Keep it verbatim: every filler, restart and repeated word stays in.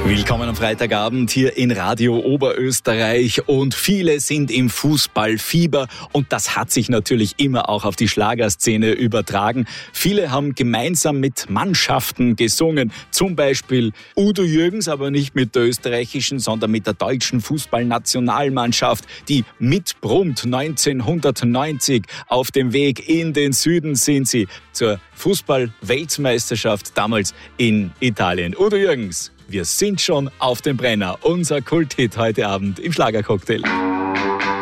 Willkommen am Freitagabend hier in Radio Oberösterreich und viele sind im Fußballfieber und das hat sich natürlich immer auch auf die Schlagerszene übertragen. Viele haben gemeinsam mit Mannschaften gesungen, zum Beispiel Udo Jürgens, aber nicht mit der österreichischen, sondern mit der deutschen Fußballnationalmannschaft, die mitbrummt. neunzehnhundertneunzig auf dem Weg in den Süden sind sie zur Fußball-Weltmeisterschaft damals in Italien. Udo Jürgens. Wir sind schon auf dem Brenner. Unser Kulthit heute Abend im Schlagercocktail.